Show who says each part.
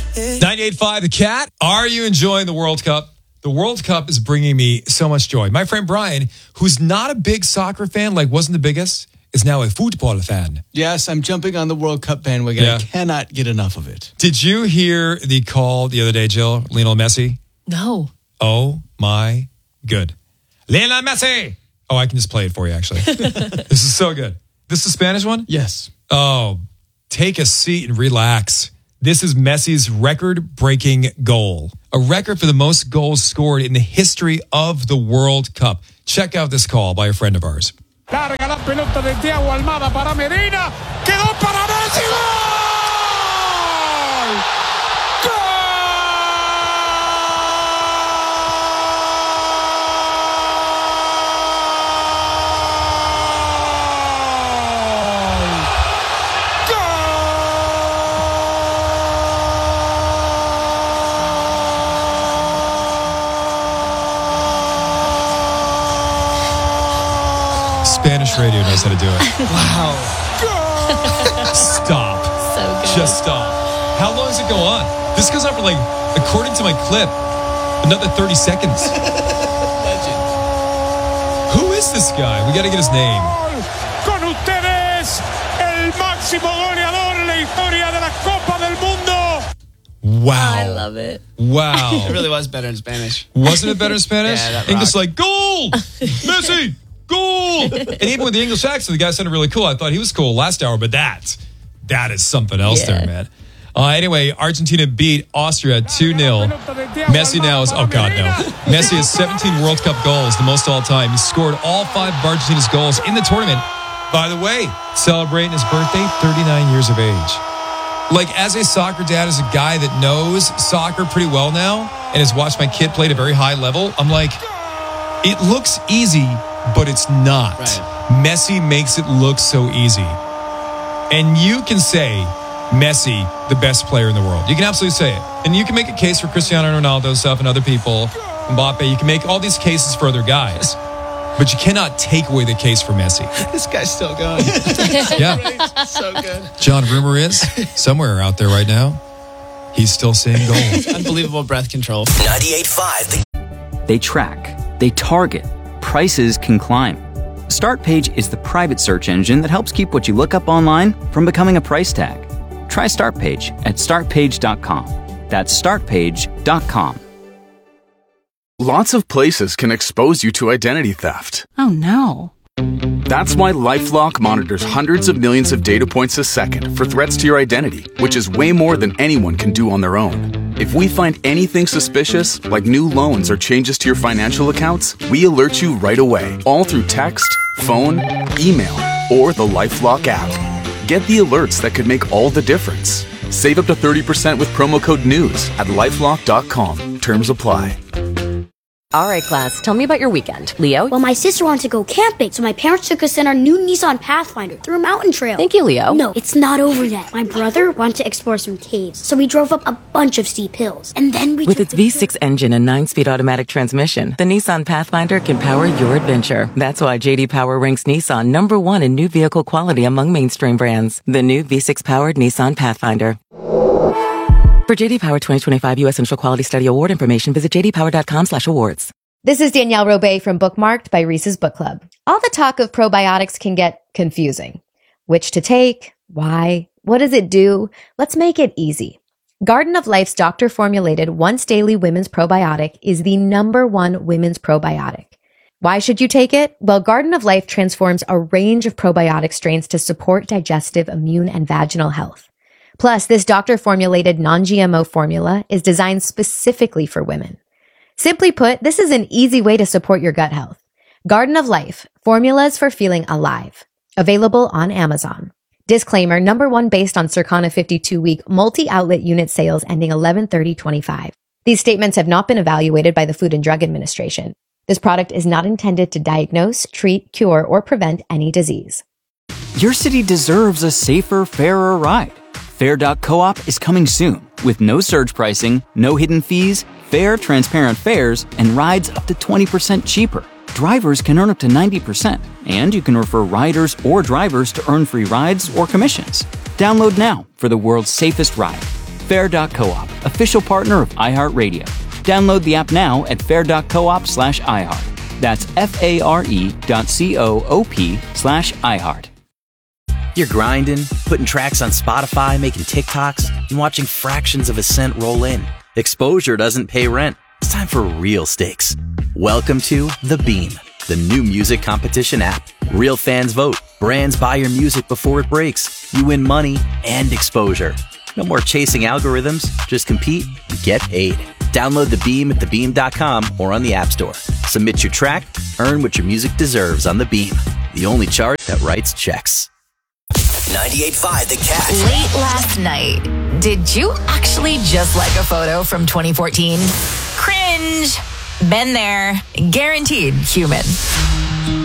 Speaker 1: 98.5 The Cat. Are you enjoying the World Cup? The World Cup is bringing me so much joy. My friend Brian, who's not a big soccer fan, wasn't the biggest, is now a football fan.
Speaker 2: Yes, I'm jumping on the World Cup bandwagon.
Speaker 1: Yeah.
Speaker 2: I cannot get enough of it.
Speaker 1: Did you hear the call the other day, Jill? Lionel Messi?
Speaker 3: No.
Speaker 1: Oh, my good. Lionel Messi! Oh, I can just play it for you, actually. This is so good. This is the Spanish one?
Speaker 2: Yes.
Speaker 1: Oh, take a seat and relax. This is Messi's record-breaking goal. A record for the most goals scored in the history of the World Cup. Check out this call by a friend of ours.
Speaker 4: Larga la pelota de Thiago Almada para Medina. Quedó para Messi. ¡Gol! ¡Gol!
Speaker 1: Spanish radio knows how to do it.
Speaker 2: Wow.
Speaker 1: Stop.
Speaker 3: So good.
Speaker 1: Just stop. How long does it go on? This goes on for according to my clip, another 30 seconds.
Speaker 2: Legend.
Speaker 1: Who is this guy? We got to get his name.
Speaker 4: Con ustedes, el máximo goleador en la historia de la Copa del Mundo.
Speaker 1: Wow.
Speaker 3: I love it.
Speaker 1: Wow.
Speaker 2: It really was better in Spanish.
Speaker 1: Wasn't it better in Spanish?
Speaker 2: Yeah, that
Speaker 1: English
Speaker 2: rocked.
Speaker 1: goal! Messi! Goal! And even with the English accent, the guy sounded really cool. I thought he was cool last hour, but that is something else there, man. Anyway, Argentina beat Austria 2-0. Messi now is, oh God, no. Messi has 17 World Cup goals, the most all time. He scored all 5 of Argentina's goals in the tournament. By the way, celebrating his birthday, 39 years of age. As a soccer dad, as a guy that knows soccer pretty well now and has watched my kid play at a very high level, I'm like, it looks easy, but it's not.
Speaker 2: Right.
Speaker 1: Messi makes it look so easy. And you can say Messi, the best player in the world. You can absolutely say it. And you can make a case for Cristiano Ronaldo stuff and other people. Mbappe, you can make all these cases for other guys. But you cannot take away the case for Messi.
Speaker 2: This guy's still going.
Speaker 1: Yeah.
Speaker 2: Great. So good.
Speaker 1: John, rumor is, somewhere out there right now, he's still saying goal.
Speaker 2: Unbelievable breath control.
Speaker 5: 98.5. They track. They target. Prices can climb. StartPage is the private search engine that helps keep what you look up online from becoming a price tag. Try StartPage at startpage.com. That's startpage.com.
Speaker 6: Lots of places can expose you to identity theft.
Speaker 7: Oh no.
Speaker 6: That's why LifeLock monitors hundreds of millions of data points a second for threats to your identity, which is way more than anyone can do on their own. If we find anything suspicious, like new loans or changes to your financial accounts, we alert you right away, all through text, phone, email, or the LifeLock app. Get the alerts that could make all the difference. Save up to 30% with promo code NEWS at LifeLock.com. Terms apply.
Speaker 8: All right, class, tell me about your weekend. Leo?
Speaker 9: Well, my sister wanted to go camping, so my parents took us in our new Nissan Pathfinder through a mountain trail.
Speaker 8: Thank you, Leo.
Speaker 9: No, it's not over yet. My brother wanted to explore some caves, so we drove up a bunch of steep hills. And then we
Speaker 7: With its V6 engine and 9-speed automatic transmission, the Nissan Pathfinder can power your adventure. That's why J.D. Power ranks Nissan number 1 in new vehicle quality among mainstream brands. The new V6-powered Nissan Pathfinder. For J.D. Power 2025 U.S. Central Quality Study Award information, visit jdpower.com/awards.
Speaker 10: This is Danielle Robay from Bookmarked by Reese's Book Club. All the talk of probiotics can get confusing. Which to take? Why? What does it do? Let's make it easy. Garden of Life's doctor-formulated once-daily women's probiotic is the #1 women's probiotic. Why should you take it? Well, Garden of Life transforms a range of probiotic strains to support digestive, immune, and vaginal health. Plus, this doctor-formulated non-GMO formula is designed specifically for women. Simply put, this is an easy way to support your gut health. Garden of Life, formulas for feeling alive. Available on Amazon. Disclaimer, #1 based on Circana 52-week multi-outlet unit sales ending 11/30/25. These statements have not been evaluated by the Food and Drug Administration. This product is not intended to diagnose, treat, cure, or prevent any disease.
Speaker 5: Your city deserves a safer, fairer ride. Fair.coop is coming soon with no surge pricing, no hidden fees, fair, transparent fares, and rides up to 20% cheaper. Drivers can earn up to 90%, and you can refer riders or drivers to earn free rides or commissions. Download now for the world's safest ride. Fair.coop, official partner of iHeartRadio. Download the app now at fair.coop/iHeart. That's FARE.coop/iHeart.
Speaker 3: You're grinding, putting tracks on Spotify, making TikToks, and watching fractions of a cent roll in. Exposure doesn't pay rent. It's time for real stakes. Welcome to The Beam, the new music competition app. Real fans vote. Brands buy your music before it breaks. You win money and exposure. No more chasing algorithms. Just compete and get paid. Download The Beam at thebeam.com or on the App Store. Submit your track, earn what your music deserves on The Beam, the only chart that writes checks.
Speaker 11: 98.5 The Catch.
Speaker 12: Late last night, did you actually just like a photo from 2014? Cringe. Been there. Guaranteed human.